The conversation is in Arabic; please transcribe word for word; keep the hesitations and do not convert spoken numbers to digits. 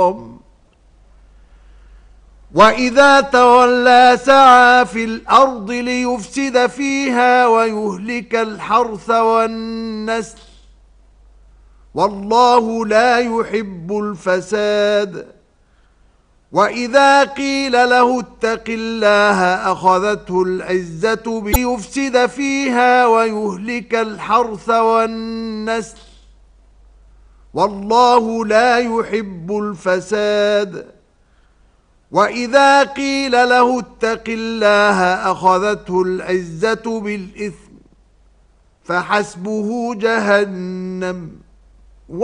وإذا تولى سعى في الأرض ليفسد فيها ويهلك الحرث والنسل والله لا يحب الفساد. وإذا قيل له اتق الله أخذته العزة ليفسد فيها ويهلك الحرث والنسل والله لا يحب الفساد. وإذا قيل له اتق الله أخذته العزة بالإثم فحسبه جهنم